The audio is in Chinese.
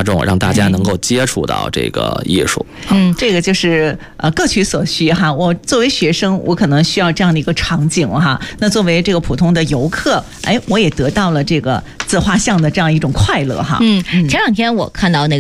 众，让大家能够接触到这个艺术。 这个就是各取所需哈。我作为学生，我可能需要这样的一个场景哈。那作为这个普通的游客，我也得到了这个自画像的这样一种快乐哈。 前两天我看到那个